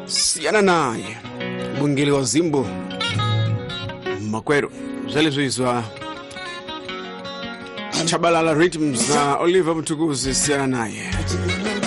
Siana naye Bungili wa Zimbo Makwero zalizizwa Chabalala Rhythms na Oliver Mtuguzi. Siana naye